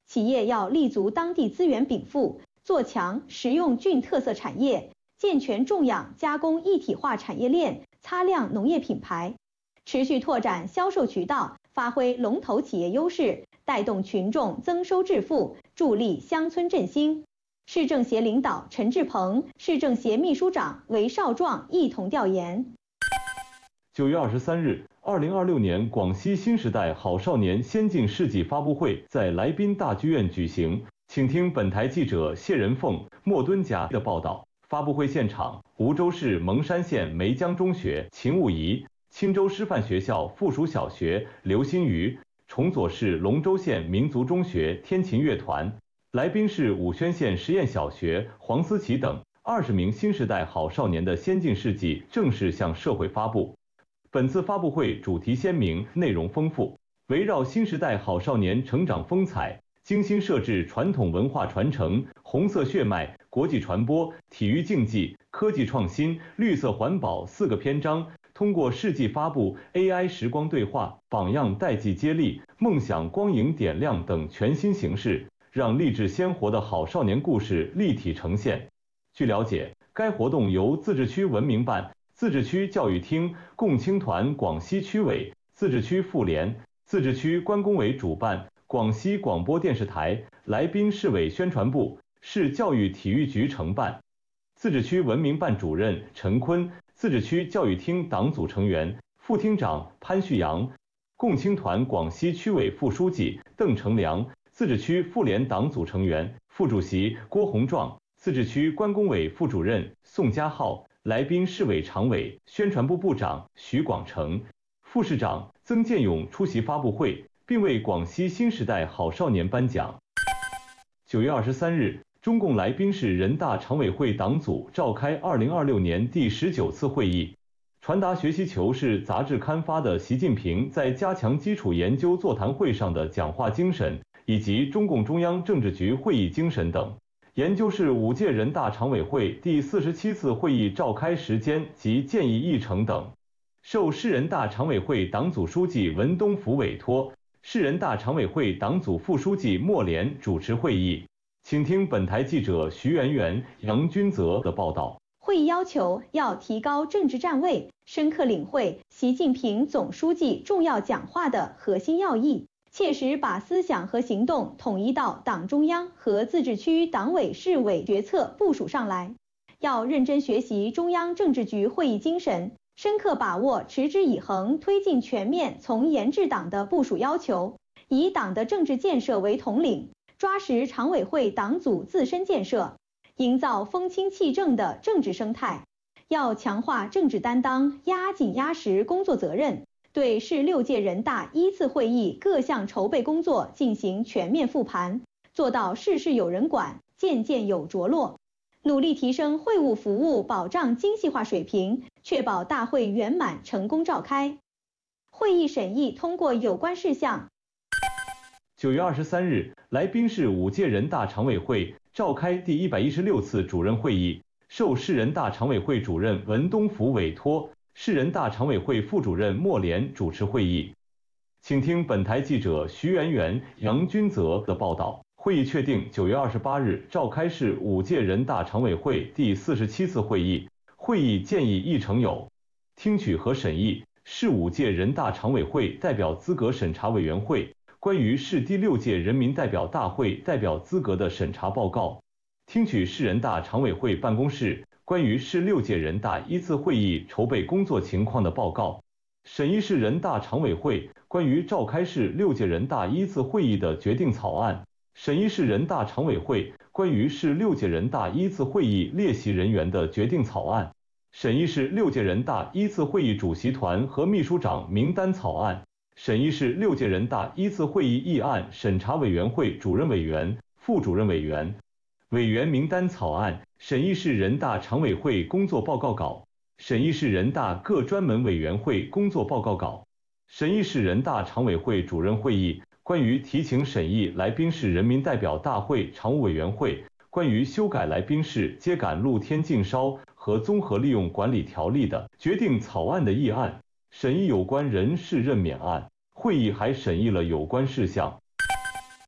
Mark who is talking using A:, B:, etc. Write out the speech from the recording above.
A: 企业要立足当地资源禀赋，做强食用菌特色产业，健全种养加工一体化产业链，擦亮农业品牌，持续拓展销售渠道，发挥龙头企业优势，带动群众增收致富，助力乡村振兴。市政协领导陈志鹏、市政协秘书长韦少壮一同调研。
B: 9月23日，2026年广西新时代好少年先进事迹发布会在来宾大剧院举行，请听本台记者谢仁凤、莫敦佳的报道。发布会现场，梧州市蒙山县梅江中学秦武仪、钦州师范学校附属小学刘新瑜、崇左市龙州县民族中学天琴乐团。来宾是武宣县实验小学黄思琪等20名新时代好少年的先进事迹正式向社会发布。本次发布会主题鲜明，内容丰富，围绕新时代好少年成长风采，精心设置传统文化传承、红色血脉、国际传播、体育竞技、科技创新、绿色环保4个篇章，通过事迹发布、AI 时光对话、榜样代际接力、梦想光影点亮等全新形式，让励志鲜活的好少年故事立体呈现。据了解，该活动由自治区文明办、自治区教育厅、共青团广西区委、自治区妇联、自治区关工委主办，广西广播电视台、来宾市委宣传部、市教育体育局承办。自治区文明办主任陈坤、自治区教育厅党组成员、副厅长潘旭阳，共青团广西区委副书记邓成良，自治区妇联党组成员、副主席郭洪壮，自治区关工委副主任宋家浩，来宾市委常委、宣传部部长徐广成、副市长曾建勇出席发布会，并为广西新时代好少年颁奖。9月23日，中共来宾市人大常委会党组召开2026年第19次会议，传达学习球是杂志刊发的习近平在加强基础研究座谈会上的讲话精神，以及中共中央政治局会议精神等。研究是5届人大常委会第47次会议召开时间及建议议程等。受市人大常委会党组书记文东福委托，市人大常委会党组副书记莫连主持会议。请听本台记者徐媛媛、杨君泽的报道。
A: 会议要求要提高政治站位，深刻领会习近平总书记重要讲话的核心要义，切实把思想和行动统一到党中央和自治区党委市委决策部署上来。要认真学习中央政治局会议精神，深刻把握持之以恒推进全面从严治党的部署要求，以党的政治建设为统领，抓实常委会党组自身建设，营造风清气正的政治生态。要强化政治担当，压紧压实工作责任，对市6届人大1次会议各项筹备工作进行全面复盘，做到事事有人管，件件有着落，努力提升会务服务保障精细化水平，确保大会圆满成功召开。会议审议通过有关事项。
B: 9月23日，来宾市5届人大常委会召开第116次主任会议，受市人大常委会主任文东福委托，市人大常委会副主任莫连主持会议。请听本台记者徐媛媛、杨君泽的报道。会议确定9月28日召开市5届人大常委会第47次会议。会议建议议程有：听取和审议市5届人大常委会代表资格审查委员会关于市第6届人民代表大会代表资格的审查报告，听取市人大常委会办公室关于市6届人大1次会议筹备工作情况的报告，审议市人大常委会关于召开市6届人大1次会议的决定草案，审议市人大常委会关于市6届人大1次会议列席人员的决定草案，审议市6届人大1次会议主席团和秘书长名单草案，审议市6届人大1次会议议案审查委员会主任委员、副主任委员、委员名单草案，审议市人大常委会工作报告稿，审议市人大各专门委员会工作报告稿，审议市人大常委会主任会议关于提请审议来宾市人民代表大会常务委员会关于修改来宾市秸秆露天禁烧和综合利用管理条例的决定草案的议案，审议有关人事任免案。会议还审议了有关事项。